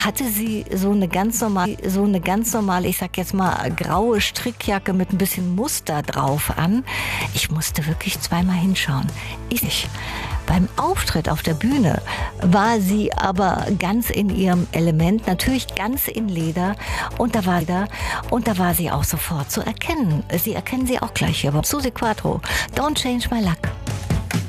hatte sie so eine ganz normale, ich sag jetzt mal, graue Strickjacke mit ein bisschen Muster drauf an. Ich musste wirklich zweimal hinschauen. Beim Auftritt auf der Bühne war sie aber ganz in ihrem Element, natürlich ganz in Leder und da war sie auch sofort zu erkennen. Sie erkennen sie auch gleich hier. Susi Quatro, Don't Change My Luck.